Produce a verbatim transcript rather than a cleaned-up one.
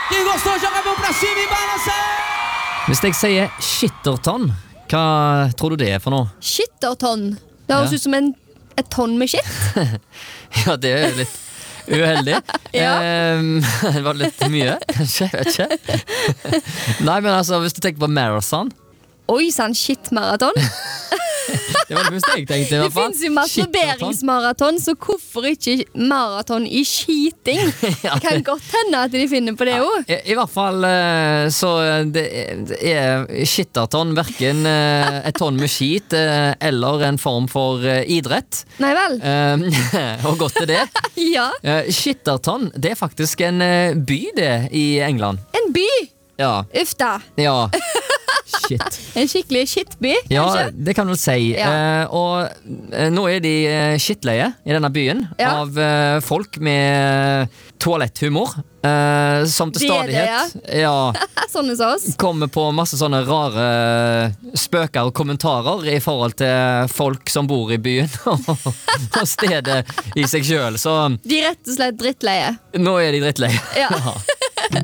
Quem gostou, joga a mão pra cima e balança! Hvis jeg sier skittertonn, hva tror du det er for noe? Skittertonn. Det høres Ja. ut som en, et tonn med skitt. Ja, det er jo litt uheldig. Ja. Ehm, det var litt mye, kanskje, jeg vet ikke. Nei, men altså, hvis du tenker på marathon, Oi, sann skittmaraton. det var det første jeg tenkte i Det hvert fall. finnes jo masturberingsmaraton, så hvorfor ikke maraton i skiting? Ja, Det kan godt hende at de finner på det også. I, I hvert fall eh, så det er, det er skittertonn hverken eh, et tonn med skit eh, eller en form for eh, idrett. Nei vel? Eh, og godt er det. Ja, Eh, Skittertonn, det er faktisk en eh, by det i England. en by. Ja, Uff da. ja. Shit. En skikkelig skittby, Ja, kanskje? det kan du si. Ja. Eh, og eh, nå er de eh, skittleie i denne byen Ja. av eh, folk med toaletthumor, eh, som til Det er det, stadighet ja, Sånne som oss. kommer på masse sånne rare spøker og kommentarer i forhold til folk som bor i byen og stedet i seg selv. Så De er rett og slett drittleie. nå er de drittleie. Ja. Ja.